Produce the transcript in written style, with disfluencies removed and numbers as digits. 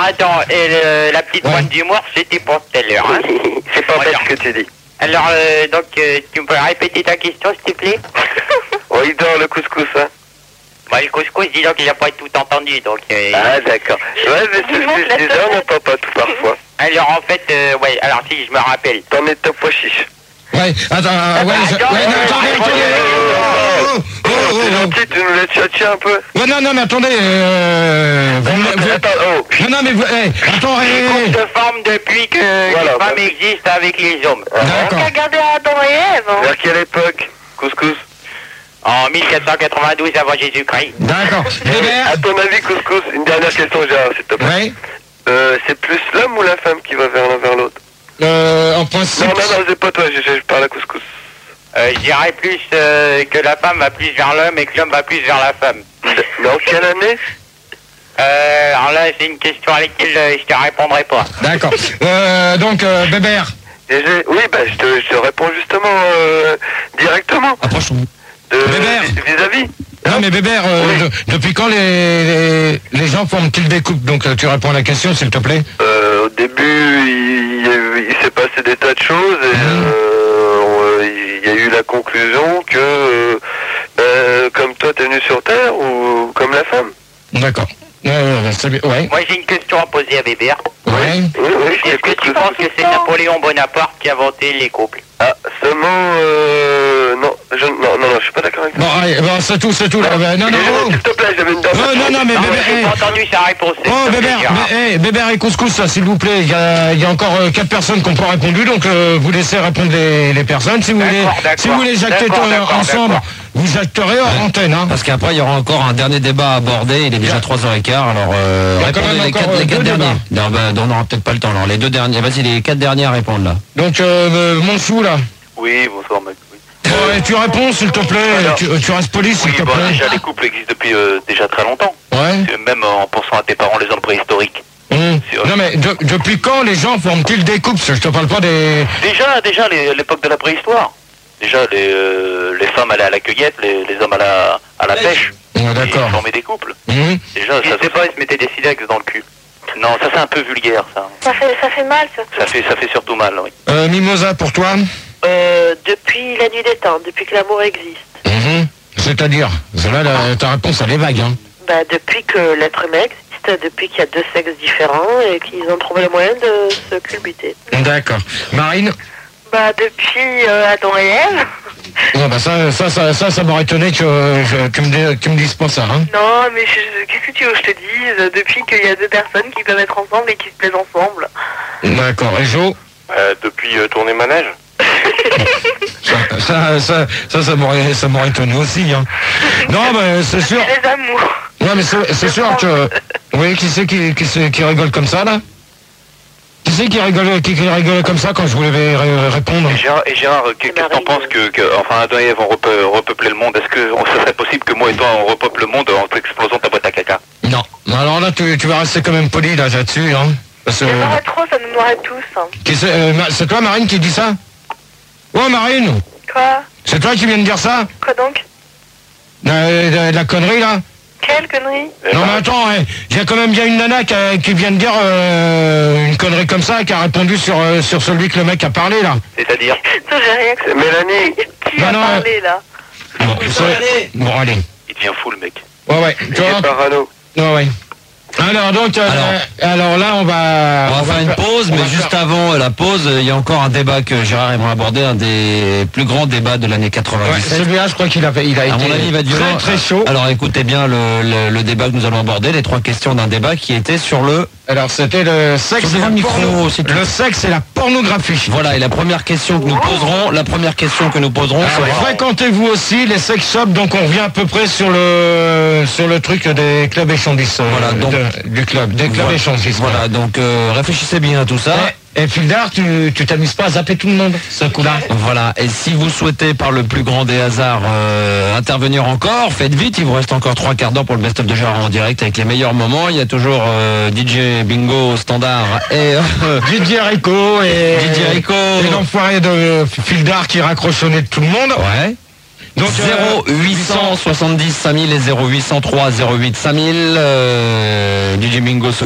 attends, la petite pointe d'humour, c'était pour tout à l'heure. Hein. C'est pas bête ce que tu dis. Alors, donc, tu peux répéter ta question, s'il te plaît? Oh, il dort le couscous, hein. Bah, le couscous, dis donc, il n'a pas tout entendu, donc... Ah, d'accord. Ouais, mais c'est ce que je disais, on n'entend pas tout parfois. Alors, en fait, ouais, alors si, je me rappelle. T'en es top pois chiche. Ouais, attends, attendez. C'est gentil, tu nous laisses tchatcher un peu. Ouais, non, mais attendez, Non, mais attends, De forme depuis que les femmes existent avec les hommes. D'accord. Regardez Adam et Ève. Vers quelle époque, couscous? En 1492 avant Jésus-Christ. D'accord. À ton avis, couscous, une dernière question, Gérard, s'il te plaît. Ouais. C'est plus l'homme ou la femme qui va vers l'un vers l'autre? En principe... Non, c'est pas toi, je parle à couscous. Je dirais plus que la femme va plus vers l'homme et que l'homme va plus vers la femme. Mais en quelle année? Alors là, c'est une question à laquelle je te répondrai pas. D'accord. Donc, Bébert. Oui, bah je te réponds justement directement. Approche-toi. Bébert. Vis-à-vis. Non, mais Bébert, depuis quand les gens forment-ils des couples? Donc, tu réponds à la question, s'il te plaît. Au début, il s'est passé des tas de choses et il y a eu la conclusion que comme toi t'es venu sur Terre ou comme la femme. D'accord. Ouais. Moi, j'ai une question à poser à Bébert. Ouais. Est-ce que tu penses que c'est Napoléon Bonaparte qui a inventé les couples? Ah, seulement non, je suis pas d'accord avec toi. Bon, allez, c'est tout. Là. Non, s'il te plaît, j'avais une dame. Non, mais Bébert. J'ai pas entendu sa réponse. Bébert et Couscous, ça, s'il vous plaît. Il y a encore 4 personnes qui n'ont pas répondu, donc vous laissez répondre les personnes. Si vous voulez jacter ensemble, vous jacterez hors antenne. Hein. Parce qu'après, il y aura encore un dernier débat à aborder. Il est déjà 3h15. Alors, répondez les 4 derniers. Non, on n'aura peut-être pas le temps. Alors, les 2 derniers. Vas-y, les 4 derniers à répondre, là. Donc, Montsou, là. Oui, bonsoir, mec. Ouais, tu réponds, s'il te plaît. Tu restes poli, s'il te plaît. Déjà, les couples existent depuis déjà très longtemps. Ouais. Même en pensant à tes parents, les hommes préhistoriques. Non, mais depuis quand les gens forment-ils des couples? Je te parle pas des... Déjà, l'époque de la préhistoire. Déjà, les femmes allaient à la cueillette, les hommes à la pêche. D'accord. Ils formaient des couples. Déjà, ça fait pas, ils se mettaient des silex dans le cul. Non, ça c'est un peu vulgaire, ça. Ça fait mal, surtout. Ça fait surtout mal, oui. Mimosa, pour toi? Depuis la nuit des temps, depuis que l'amour existe. C'est-à-dire, là, ta réponse, elle est vague, hein. Bah, depuis que l'être humain existe, depuis qu'il y a 2 sexes différents et qu'ils ont trouvé le moyen de se culbuter. D'accord. Marine? Bah, depuis Adam et Ève. Non, bah ça m'aurait étonné que me dises pas ça, hein. Non, mais qu'est-ce que tu veux que je te dise? Depuis qu'il y a 2 personnes qui peuvent être ensemble et qui se plaisent ensemble. D'accord. Et Jo? Depuis tourner manège. Ça m'aurait étonné aussi, hein. Non, mais c'est sûr. C'est les amours. Ouais, mais c'est sûr que... Oui, qui c'est qui rigole comme ça, là? Qui c'est qui rigole comme ça quand je voulais répondre? Et Gérard, qu'est-ce que t'en penses enfin, Adam et Ève vont repeupler le monde? Est-ce que ça serait possible que moi et toi on repeuple le monde en explosant ta boîte à caca? Non. Alors là, tu vas rester quand même poli là-dessus, hein. Parce que... J'aimerais trop, ça nous noierait tous. Hein. C'est toi, Marine, qui dit ça? Ouais, Marine. Quoi? C'est toi qui viens de dire ça? Quoi donc? La connerie, là? Quelle connerie? Non, mais attends, il y a quand même bien une nana qui vient de dire une connerie comme ça, qui a répondu sur celui que le mec a parlé, là. C'est-à-dire? Ça, j'ai rien compris. Mélanie. Qui a parlé, là? Bon, allez. Il devient fou, le mec. Ouais. Tu vois? Parano. Ouais. Alors donc, alors là on va faire une pause, mais juste avant la pause, il y a encore un débat que Gérard aimerait aborder, un des plus grands débats de l'année 97. Ouais, celui-là, je crois qu'il a été à mon avis, il va durer très chaud. Alors écoutez bien le débat que nous allons aborder, les 3 questions d'un débat qui était sur le... Alors c'était le sexe et le sexe et la pornographie. Voilà, et la première question que nous poserons, c'est fréquentez-vous aussi les sex shops? Donc on revient à peu près sur le truc des clubs échangistes. Voilà, donc des clubs échangistes. Voilà, donc réfléchissez bien à tout ça. Et Fildar, tu t'amuses pas à zapper tout le monde, ce coup-là? Voilà, et si vous souhaitez, par le plus grand des hasards, intervenir encore, faites vite, il vous reste encore 3 quarts d'heure pour le best-of de Gérard en direct avec les meilleurs moments. Il y a toujours DJ Bingo au standard et... DJ Rico et l'enfoiré de Fildar qui raccrochonnait de tout le monde. Ouais. Donc 0870 5000 et 0803 08 5000 DJ Bingo